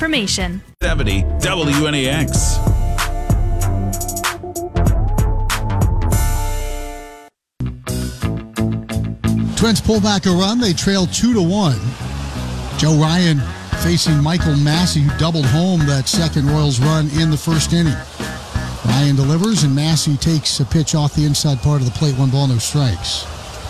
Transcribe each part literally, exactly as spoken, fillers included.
information. seventy W N A X. Twins pull back a run. They trail two to one. Joe Ryan facing Michael Massey, who doubled home that second Royals run in the first inning. Ryan delivers, and Massey takes a pitch off the inside part of the plate. One ball, no strikes.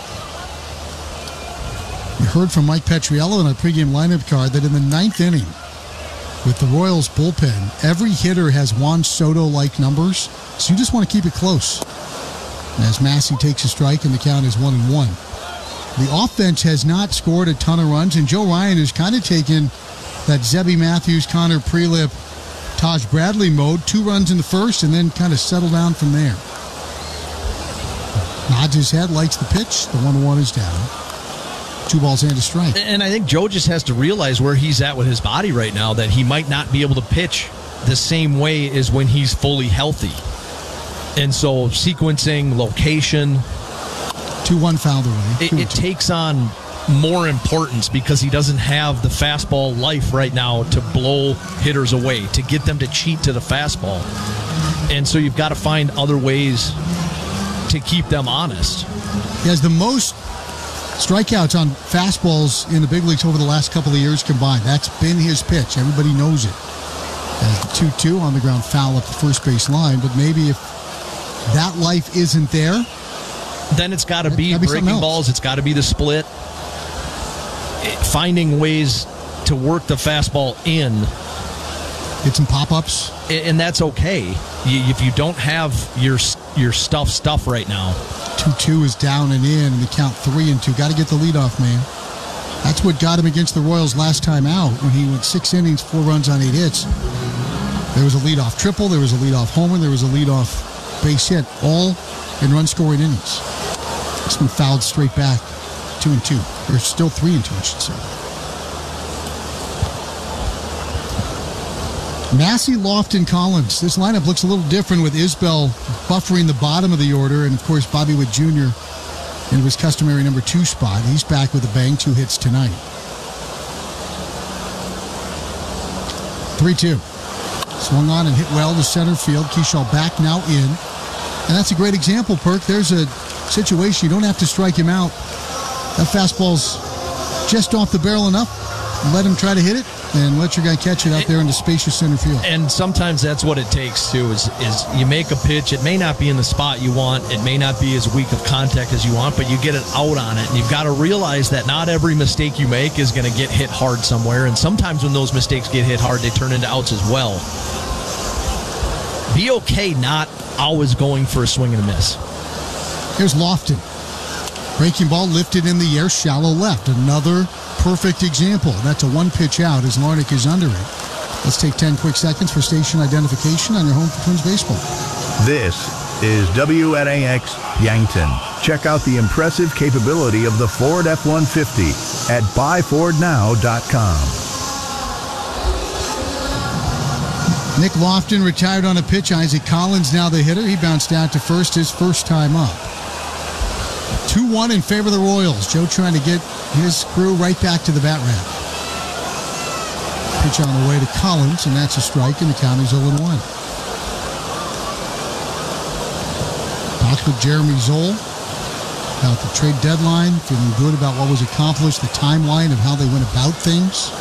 You heard from Mike Petriello in a pregame lineup card that in the ninth inning, with the Royals bullpen, every hitter has Juan Soto-like numbers, so you just want to keep it close. And as Massey takes a strike, and the count is one and one. The offense has not scored a ton of runs, and Joe Ryan has kind of taken that Zebby Matthews, Connor Prelip, Taj Bradley mode. Two runs in the first, and then kind of settle down from there. Nods his head, likes the pitch. The one one is down. Two balls and a strike. And I think Joe just has to realize where he's at with his body right now, that he might not be able to pitch the same way as when he's fully healthy. And so sequencing, location... two one fouled away. It, it takes on more importance because he doesn't have the fastball life right now to blow hitters away, to get them to cheat to the fastball. And so you've got to find other ways to keep them honest. He has the most strikeouts on fastballs in the big leagues over the last couple of years combined. That's been his pitch. Everybody knows it. As the two two on the ground foul up the first base line. But maybe if that life isn't there, then it's got to be, be breaking balls. It's got to be the split. Finding ways to work the fastball in. Get some pop-ups. And that's okay. You, if you don't have your your stuff stuff right now. two two is down and in, and the count three and two. Got to get the leadoff man. That's what got him against the Royals last time out when he went six innings, four runs on eight hits. There was a leadoff triple. There was a leadoff homer. There was a leadoff base hit. All in run-scoring innings. This one fouled straight back, two and two. Or still three and two, I should say. Massey, Lofton, Collins. This lineup looks a little different with Isbell buffering the bottom of the order, and of course Bobby Witt Junior in his customary number two spot. He's back with a bang, two hits tonight. three two. Swung on and hit well to center field. Keyshaw back now in. And that's a great example, Perk. There's a situation you don't have to strike him out. That fastball's just off the barrel enough. Let him try to hit it, and let your guy catch it out there in the spacious center field. And sometimes that's what it takes, too, is, is you make a pitch. It may not be in the spot you want. It may not be as weak of contact as you want, but you get it out on it. And you've got to realize that not every mistake you make is going to get hit hard somewhere. And sometimes when those mistakes get hit hard, they turn into outs as well. Be okay not always going for a swing and a miss. Here's Lofton. Breaking ball lifted in the air, shallow left. Another perfect example. That's a one-pitch out as Larnach is under it. Let's take ten quick seconds for station identification on your home for Twins baseball. This is W N A X Yankton. Check out the impressive capability of the Ford F one fifty at buy ford now dot com. Nick Lofton retired on a pitch. Isaac Collins now the hitter. He bounced out to first his first time up. two one in favor of the Royals. Joe trying to get his crew right back to the bat ramp. Pitch on the way to Collins, and that's a strike, and the count is oh one. Talked with Jeremy Zoll about the trade deadline, feeling good about what was accomplished, the timeline of how they went about things.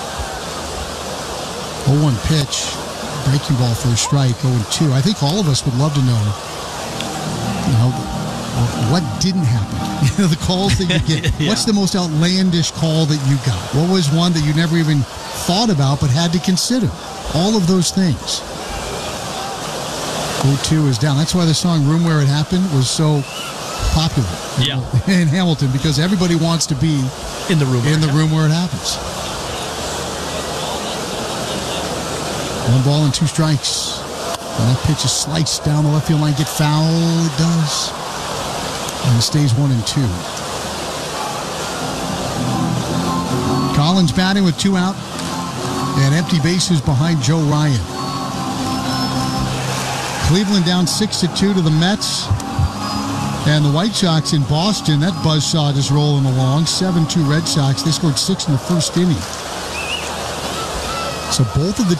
oh one pitch. Breaking ball for a strike, oh two. I think all of us would love to know, you know, what didn't happen. You know, the calls that you get. Yeah. What's the most outlandish call that you got? What was one that you never even thought about but had to consider? All of those things. oh two is down. That's why the song Room Where It Happened was so popular yeah. in Hamilton, because everybody wants to be in the room, in the room where it happens. One ball and two strikes. And that pitch is sliced down the left field line. Get foul. It does. And it stays one and two. Collins batting with two out and empty bases behind Joe Ryan. Cleveland down six to two to the Mets. And the White Sox in Boston, that buzzsaw just rolling along. seven two Red Sox. They scored six in the first inning. So both of the